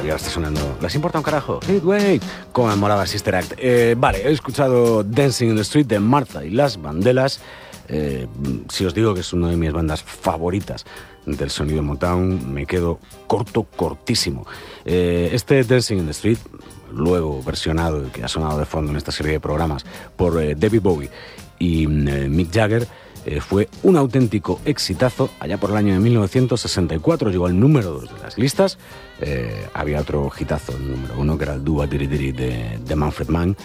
y ahora está sonando. ¿Les importa un carajo? Wait, como me molaba Sister Act. Vale, he escuchado Dancing in the Street de Martha y las Vandellas. Si os digo que es una de mis bandas favoritas del sonido Motown, me quedo cortísimo. Este Dancing in the Street, luego versionado, que ha sonado de fondo en esta serie de programas por David Bowie y Mick Jagger, fue un auténtico exitazo. Allá por el año de 1964 llegó al número 2 de las listas. Había otro hitazo, el número 1, que era el Dua Diri Diri de Manfred Mann.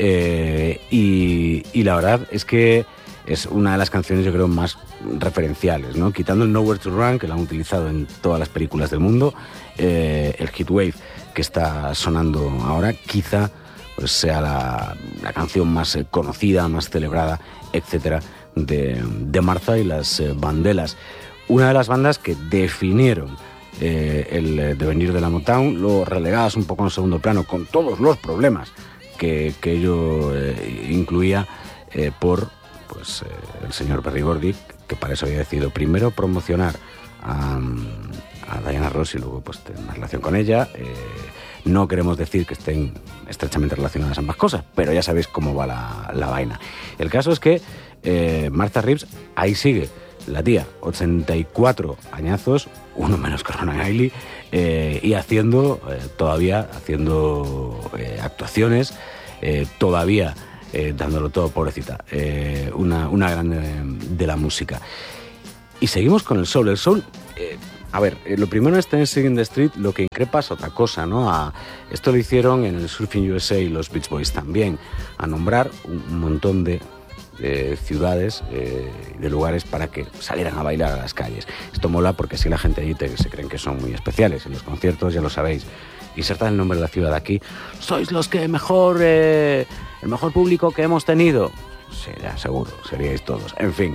Y la verdad es que es una de las canciones, yo creo, más referenciales, ¿no? Quitando el Nowhere to Run, que lo han utilizado en todas las películas del mundo, el Heat Wave, que está sonando ahora, quizá pues sea la canción más conocida, más celebrada, etcétera, de Martha y las Vandellas. Una de las bandas que definieron el devenir de la Motown, luego relegadas un poco en segundo plano, con todos los problemas que ello incluía por el señor Berry Gordy, que para eso había decidido primero promocionar a Diana Ross y luego pues tener una relación con ella. No queremos decir que estén estrechamente relacionadas ambas cosas, pero ya sabéis cómo va la vaina. El caso es que Martha Reeves ahí sigue, la tía, 84 añazos, uno menos que Ronan Hailey, y todavía haciendo actuaciones, todavía dándolo todo, pobrecita, una grande de la música. Y seguimos con el soul. El soul, lo primero es Dancing in the Street, lo que increpa es otra cosa, ¿no? Esto lo hicieron en el Surfing USA y los Beach Boys también, a nombrar un montón de ciudades, de lugares para que salieran a bailar a las calles. Esto mola porque así la gente allí se creen que son muy especiales. En los conciertos, ya lo sabéis, insertad el nombre de la ciudad aquí. Sois los que el mejor público que hemos tenido. Sí, ya, seguro, seríais todos. En fin.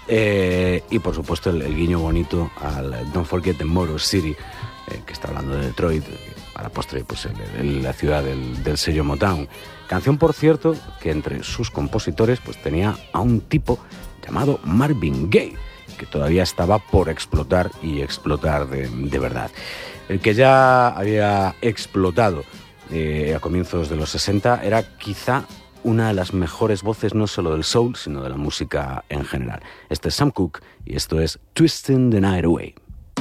Y por supuesto el guiño bonito al Don't Forget the Motor City, que está hablando de Detroit, a la postre pues la ciudad del sello Motown. Canción, por cierto, que entre sus compositores pues tenía a un tipo llamado Marvin Gaye, que todavía estaba por explotar y explotar de verdad. El que ya había explotado a comienzos de los 60 era quizá una de las mejores voces no solo del soul, sino de la música en general. Este es Sam Cooke y esto es Twisting the Night Away.